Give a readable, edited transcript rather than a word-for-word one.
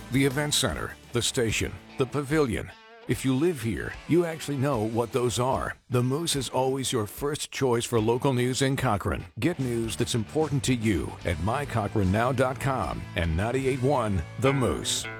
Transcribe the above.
the event center, the station, the pavilion. If you live here, you actually know what those are. The Moose is always your first choice for local news in Cochrane. Get news that's important to you at mycochranenow.com and 98.1 The Moose.